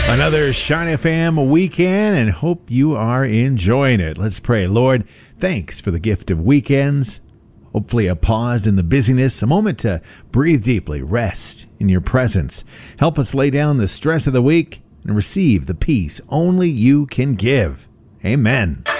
Another Shine FM weekend, and hope you are enjoying it. Let's pray. Lord, thanks for the gift of weekends. Hopefully a pause in the busyness, a moment to breathe deeply, rest in your presence. Help us lay down the stress of the week and receive the peace only you can give. Amen.